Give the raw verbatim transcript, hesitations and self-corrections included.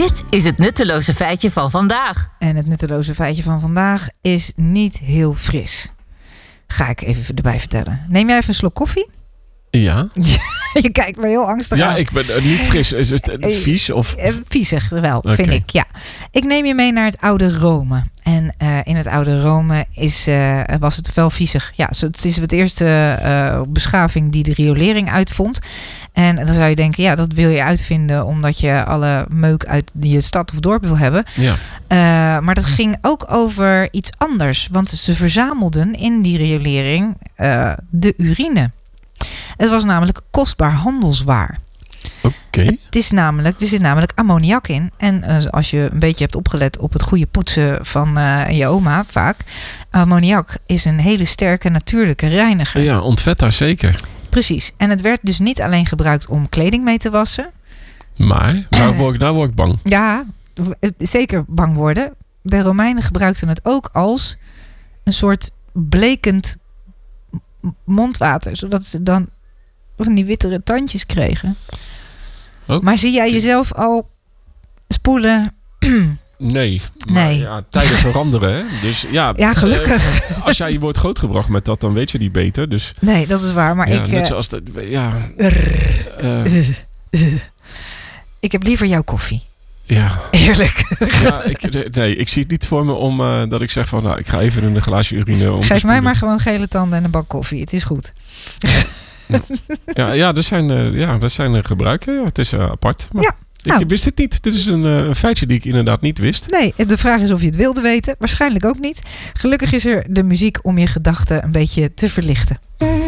Dit is het nutteloze feitje van vandaag. En het nutteloze feitje van vandaag is niet heel fris. Ga ik even erbij vertellen. Neem jij even een slok koffie? Ja. Je kijkt me heel angstig Ja, aan. ik ben uh, niet fris. Is het uh, vies? Of? Uh, viezig wel, Okay. vind ik. Ja. Ik neem je mee naar het oude Rome. En uh, in het oude Rome is, uh, was het wel viezig. Ja, het is het eerste uh, beschaving die de riolering uitvond. En dan zou je denken, ja, dat wil je uitvinden omdat je alle meuk uit je stad of dorp wil hebben. Ja. Uh, maar dat ging ook over iets anders. Want ze verzamelden in die riolering uh, de urine. Het was namelijk kostbaar handelswaar. Oké. Okay. Het is namelijk, er zit namelijk ammoniak in. En uh, als je een beetje hebt opgelet op het goede poetsen van uh, je oma vaak. Ammoniak is een hele sterke natuurlijke reiniger. Ja, ontvet daar zeker. Precies. En het werd dus niet alleen gebruikt om kleding mee te wassen. Maar, nou word ik, nou word ik bang. Ja, zeker bang worden. De Romeinen gebruikten het ook als een soort blekend mondwater. Zodat ze dan van die wittere tandjes kregen. Oh. Maar zie jij jezelf al spoelen? Nee. Maar Nee. ja, tijden veranderen. Hè? Dus ja, Ja, gelukkig. Uh, als jij wordt grootgebracht met dat, dan weet je niet beter. Dus, nee, dat is waar. Maar ja, ik... net uh, zoals dat, ja, uh, uh, uh, ik heb liever jouw koffie. Ja. Eerlijk. Ja, ik, nee, ik zie het niet voor me om uh, dat ik zeg van, nou, ik ga even in een glaasje urine. Om Geef mij maar gewoon gele tanden en een bak koffie. Het is goed. Ja, ja, er zijn, uh, ja, er zijn uh, gebruiken. Ja, het is uh, apart. Maar ja, nou. ik wist het niet. Dit is een, uh, een feitje die ik inderdaad niet wist. Nee, de vraag is of je het wilde weten. Waarschijnlijk ook niet. Gelukkig is er de muziek om je gedachten een beetje te verlichten.